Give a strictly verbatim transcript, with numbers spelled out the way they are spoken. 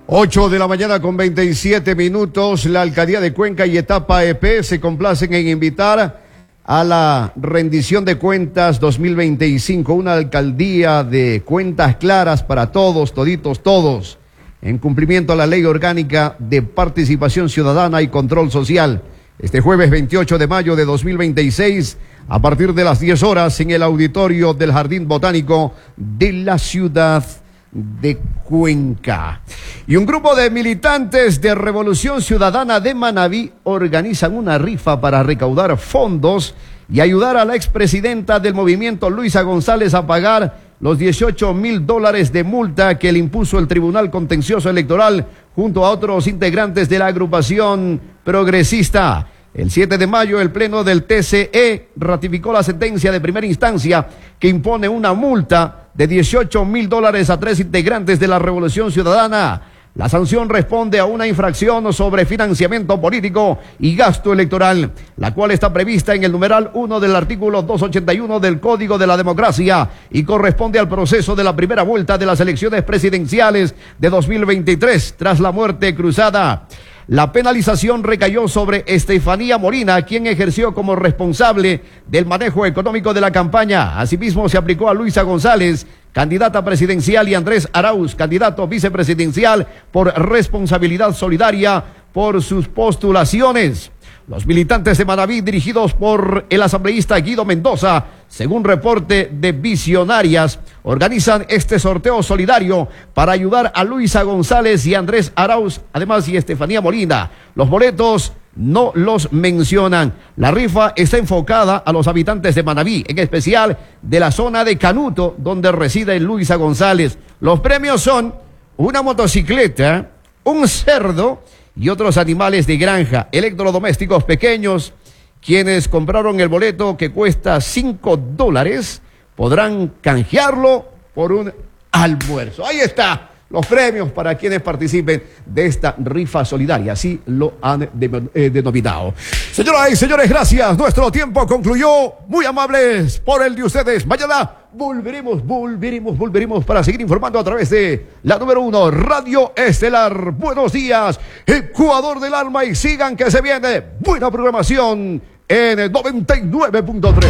ocho de la mañana con veintisiete minutos, la Alcaldía de Cuenca y Etapa E P se complacen en invitar a la rendición de cuentas dos mil veinticinco, una alcaldía de cuentas claras para todos, toditos, todos, en cumplimiento a la Ley Orgánica de Participación Ciudadana y Control Social. Este jueves veintiocho de mayo de dos mil veintiséis, a partir de las diez horas, en el auditorio del Jardín Botánico de la ciudad de Cuenca. Y un grupo de militantes de Revolución Ciudadana de Manabí organizan una rifa para recaudar fondos y ayudar a la expresidenta del movimiento, Luisa González, a pagar los dieciocho mil dólares de multa que le impuso el Tribunal Contencioso Electoral junto a otros integrantes de la agrupación progresista. El siete de mayo, el Pleno del T C E ratificó la sentencia de primera instancia que impone una multa de dieciocho mil dólares a tres integrantes de la Revolución Ciudadana. La sanción responde a una infracción sobre financiamiento político y gasto electoral, la cual está prevista en el numeral uno del artículo doscientos ochenta y uno del Código de la Democracia y corresponde al proceso de la primera vuelta de las elecciones presidenciales de dos mil veintitrés tras la muerte cruzada. La penalización recayó sobre Estefanía Molina, quien ejerció como responsable del manejo económico de la campaña. Asimismo, se aplicó a Luisa González, candidata presidencial, y Andrés Arauz, candidato vicepresidencial, por responsabilidad solidaria por sus postulaciones. Los militantes de Manabí, dirigidos por el asambleísta Guido Mendoza, según reporte de Visionarias, organizan este sorteo solidario para ayudar a Luisa González y Andrés Arauz, además y Estefanía Molina. Los boletos no los mencionan. La rifa está enfocada a los habitantes de Manabí, en especial de la zona de Canuto, donde reside Luisa González. Los premios son una motocicleta, un cerdo y otros animales de granja, electrodomésticos pequeños. Quienes compraron el boleto, que cuesta cinco dólares, podrán canjearlo por un almuerzo. Ahí está, los premios para quienes participen de esta rifa solidaria, así lo han de, eh, denominado. Señoras y señores, gracias, nuestro tiempo concluyó. Muy amables por el de ustedes. Mañana volveremos, volveremos, volveremos para seguir informando a través de la número uno, Radio Estelar. Buenos días, Ecuador del alma, y sigan que se viene buena programación en el noventa y nueve punto tres.